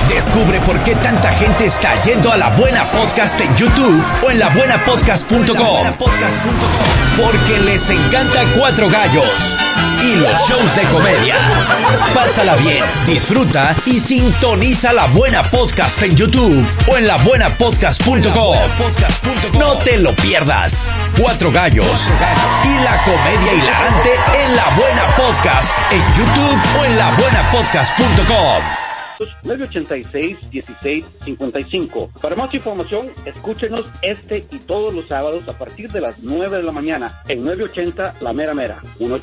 Descubre por qué tanta gente está yendo a La Buena Podcast en YouTube o en labuenapodcast.com. Porque les encanta Cuatro Gallos y los shows de comedia. Pásala bien, disfruta y sintoniza La Buena Podcast en YouTube o en labuenapodcast.com. No te lo pierdas. Cuatro Gallos y la comedia hilarante en La Buena Podcast en YouTube o en labuenapodcast.com. 986-1655. Para más información, escúchenos este y todos los sábados a partir de las 9 de la mañana en 980 La Mera Mera.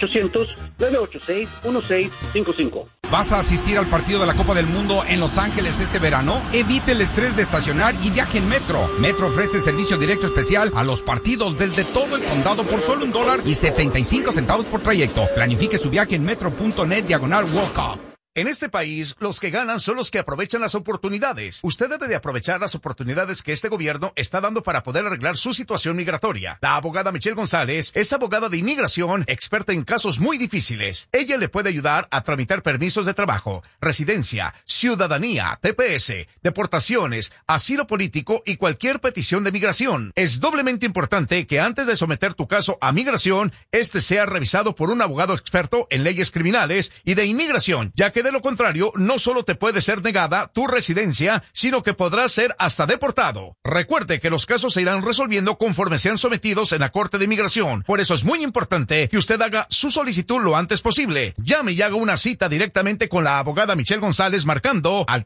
1-800-986-1655. ¿Vas a asistir al partido de la Copa del Mundo en Los Ángeles este verano? Evite el estrés de estacionar y viaje en Metro. Metro ofrece servicio directo especial a los partidos desde todo el condado por solo $1.75 por trayecto. Planifique su viaje en metro.net/World Cup. En este país, los que ganan son los que aprovechan las oportunidades. Usted debe de aprovechar las oportunidades que este gobierno está dando para poder arreglar su situación migratoria. La abogada Michelle González es abogada de inmigración, experta en casos muy difíciles. Ella le puede ayudar a tramitar permisos de trabajo, residencia, ciudadanía, TPS, deportaciones, asilo político y cualquier petición de migración. Es doblemente importante que antes de someter tu caso a migración, este sea revisado por un abogado experto en leyes criminales y de inmigración, ya que de lo contrario, no solo te puede ser negada tu residencia, sino que podrás ser hasta deportado. Recuerde que los casos se irán resolviendo conforme sean sometidos en la Corte de Inmigración. Por eso es muy importante que usted haga su solicitud lo antes posible. Llame y haga una cita directamente con la abogada Michelle González marcando al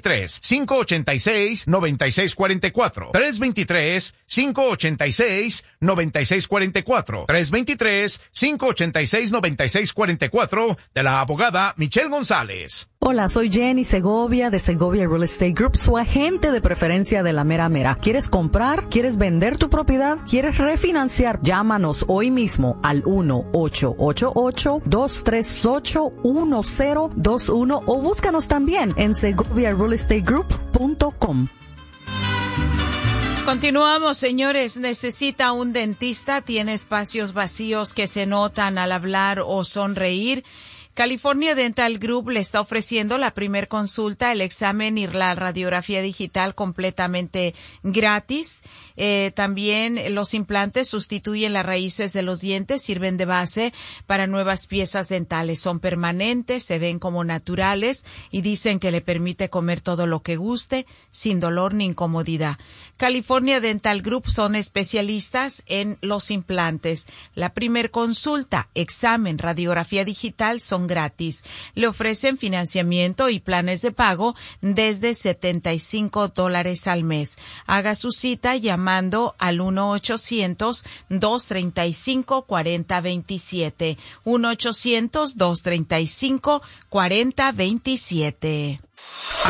323-586-9644. 323-586-9644. 323-586-9644 de la abogada Michelle González. Hola, soy Jenny Segovia de Segovia Real Estate Group, su agente de preferencia de La Mera Mera. ¿Quieres comprar? ¿Quieres vender tu propiedad? ¿Quieres refinanciar? Llámanos hoy mismo al 1-888-238-1021 o búscanos también en segoviarealestategroup.com. Continuamos, señores. ¿Necesita un dentista? ¿Tiene espacios vacíos que se notan al hablar o sonreír? California Dental Group le está ofreciendo la primer consulta, el examen y la radiografía digital completamente gratis. También los implantes sustituyen las raíces de los dientes, sirven de base para nuevas piezas dentales. Son permanentes, se ven como naturales y dicen que le permite comer todo lo que guste sin dolor ni incomodidad. California Dental Group son especialistas en los implantes. La primer consulta, examen, radiografía digital son gratis. Le ofrecen financiamiento y planes de pago desde $75 al mes. Haga su cita llamando al 1-800-235-4027. 1-800-235-4027.